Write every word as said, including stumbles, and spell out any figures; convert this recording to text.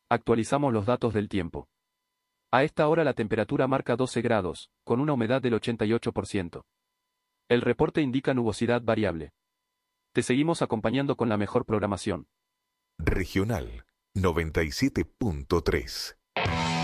Actualizamos los datos del tiempo. A esta hora la temperatura marca doce grados, con una humedad del ochenta y ocho por ciento. El reporte indica nubosidad variable. Te seguimos acompañando con la mejor programación. Regional noventa y siete punto tres.